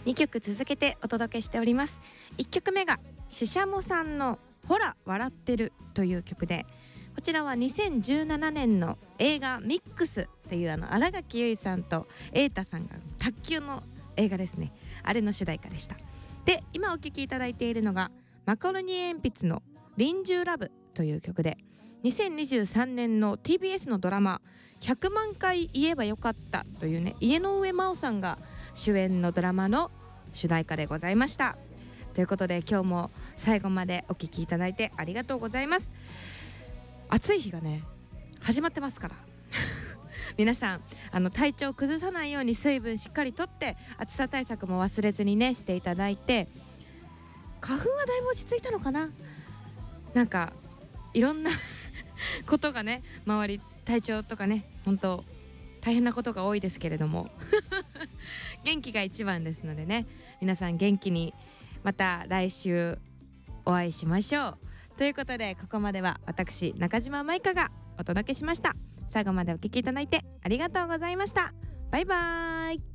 2曲続けてお届けしております。1曲目がししゃもさんのほら笑ってるという曲で、こちらは2017年の映画ミックスっていう新垣結衣さんと瑛太さんが卓球の映画ですね、あれの主題歌でした。で、今お聴きいただいているのがマカロニ鉛筆の臨終ラブという曲で、2023年の TBS のドラマ100万回言えばよかったというね、家上真央さんが主演のドラマの主題歌でございました。ということで今日も最後までお聞きいただいてありがとうございます。暑い日がね始まってますから皆さん体調崩さないように水分しっかりとって暑さ対策も忘れずにねしていただいて、花粉はだいぶ落ち着いたのかな。なんかいろんなことがね周り体調とかね本当大変なことが多いですけれども元気が一番ですのでね、皆さん元気にまた来週お会いしましょう。ということでここまでは私中島舞香がお届けしました。最後までお聞きいただいてありがとうございました。バイバーイ。